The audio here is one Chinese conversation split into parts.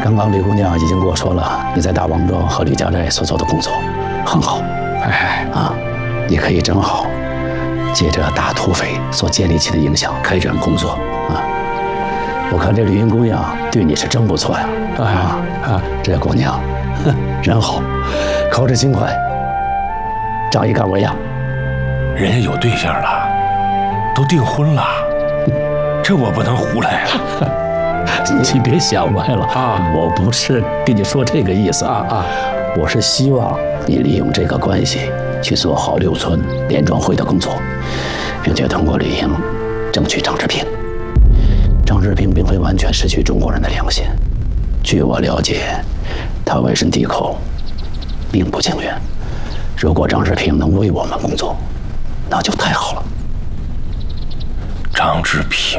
刚刚李姑娘已经跟我说了，你在大王庄和吕家寨所做的工作很好。哎啊，你可以正好借着大土匪所建立起的影响开展工作啊。我看这吕云姑娘对你是真不错呀。这姑娘人好，口齿勤快，仗义干为呀。 人家有对象了，都订婚了，这我不能胡来啊！ 你别想歪了啊！我不是跟你说这个意思啊！我是希望你利用这个关系去做好六村联庄会的工作，并且通过吕营争取张志平。张志平并非完全失去中国人的良心，据我了解，他委身敌寇，并不情愿。如果张志平能为我们工作，那就太好了。 张志平，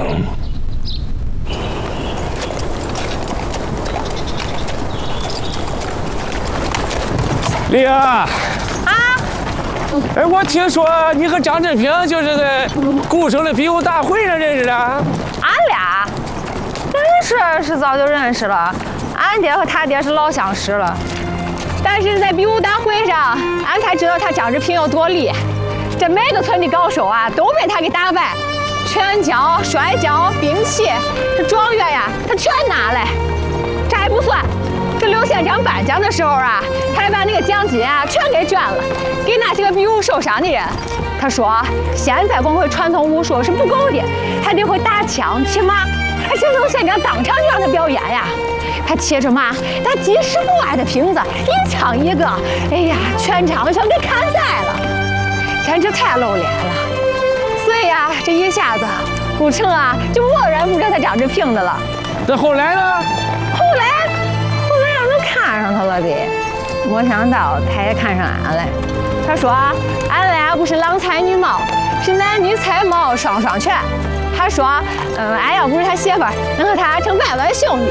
丽啊！哎，我听说你和张志平就是在顾城的比武大会上认识的。 俺俩认识是早就认识了，俺爹和他爹是老相识了。但是在比武大会上，俺才知道他张志平有多厉害。这每个村的高手啊，都被他给打败，拳脚、摔跤、兵器，这状元呀，他全拿来。这还不算，这刘县长颁奖的时候啊，他还把那个奖金啊全给捐了，给那些个比武受伤的人。他说，现在光会传统武术是不够的，还得会打枪、骑马。而且刘县长当场就让他表演呀，他骑着马打几十步外的瓶子，一枪一个，哎呀，全场全给砍栽了，简直太露脸了。所以呀，这一下子，顾城啊就默认不认他张志平的了。 那后来呢？ 后来让人看上他了的，没想到他也看上俺了。他说俺俩不是郎才女貌，是男女才貌双双全。他说，俺要不是他媳妇儿，能和他成百万兄弟。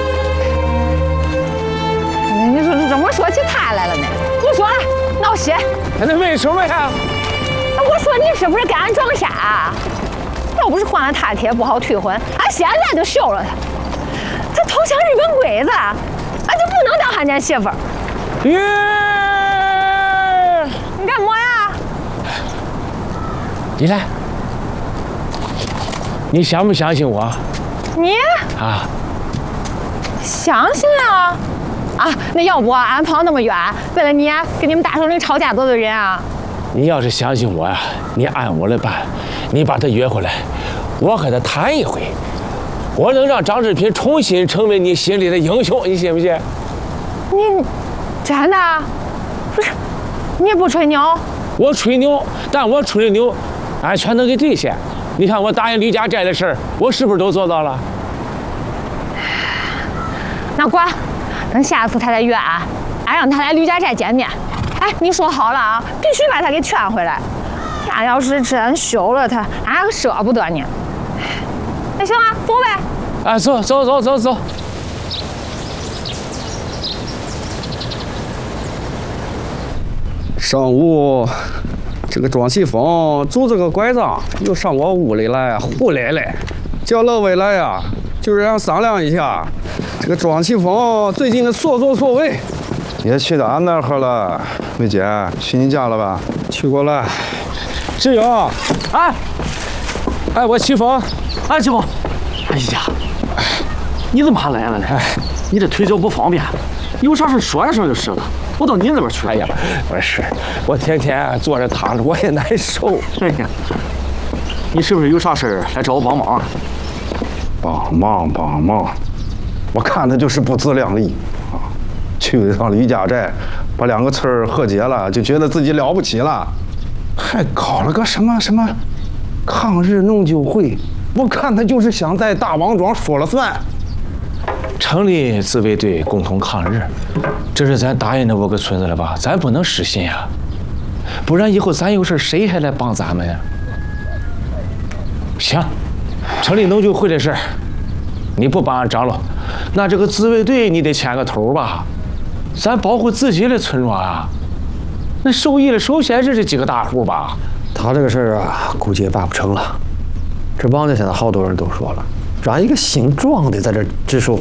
你说怎么说起他来了呢？不说了，闹心。 那为什么呀？ 我说你是不是跟俺撞衫啊？要不是换了他帖不好退婚，俺现在就休了他。他投降日本鬼子，俺就不能当汉奸媳妇儿。你干嘛呀？ 你来，你相不相信我？ 你啊？ 相信啊！啊，那要不俺跑那么远，为了你跟你们大首领吵架得罪人啊？ 你要是相信我呀，你按我的办，你把他约回来，我和他谈一回，我能让张志平重新成为你心里的英雄，你信不信？ 你真的？不是，你不吹牛？ 我吹牛，但我吹的牛，俺全能给兑现。你看我答应吕家寨的事儿，我是不是都做到了？ 那管，等下次他再约俺让他来吕家寨见面。哎，你说好了啊，必须把他给劝回来。俺要是真休了他，俺还舍不得呢。那行啊，走呗。 啊，走。 上午，这个庄启峰拄着个拐杖又上我屋里来胡来了，叫乐伟来呀，就是想商量一下这个庄启峰最近的所作所为。 也去到俺那儿了，梅姐，去你家了吧？ 去过了。 志勇，哎，我启峰， 启峰，哎呀，你怎么还来了呢？你这腿脚不方便，有啥事说一声就是了。我到你那边去。 哎呀，不是，我天天坐着躺着我也难受。 哎呀，你是不是有啥事来找我帮忙？ 帮忙，我看他就是不自量力啊！去一趟吕家寨，把2个村和解了，就觉得自己了不起了，还搞了个什么抗日弄旧会。我看他就是想在大王庄说了算。 成立自卫队共同抗日，这是咱答应的5个村子了吧？咱不能失信呀，不然以后咱有事谁还来帮咱们呀？行，成立农救会的事，你不帮俺张罗，那这个自卫队你得牵个头吧？咱保护自己的村庄啊，那受益的首先是这几个大户吧？ 他这个事儿啊，估计也办不成了。这帮子现在好多人都说了，让一个姓庄的在这指手